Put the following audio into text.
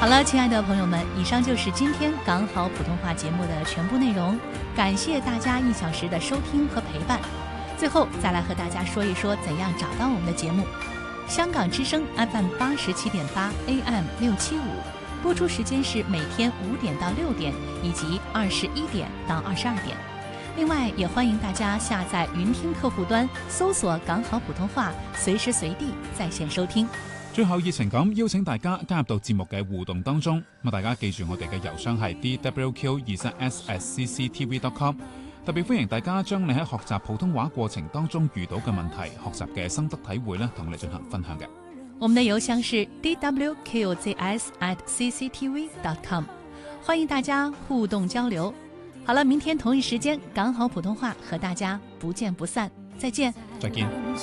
好了，亲爱的朋友们，以上就是今天港好普通话节目的全部内容，感谢大家1小时的收听和陪伴。最后再来和大家说一说怎样找到我们的节目。香港之声 FM87.8 AM675，播出时间是每天5点到6点，以及21点到22点。另外，也欢迎大家下载云听客户端，搜索港好普通話，隨時隨地在線收聽。 最後熱情咁邀請大家加入到節目嘅互動當中，咁大家記住我哋嘅郵箱係 dwq23s@cctv.com， 特別歡迎大家將你喺學習普通話過程當中遇到嘅問題、學習嘅心得體會咧，同我哋進行分享嘅。 我們的郵箱是 dwqzs@cctv.com， 歡迎大家互動交流。好了，明天同一時間港好普通話和大家不見不散，再見。 再見。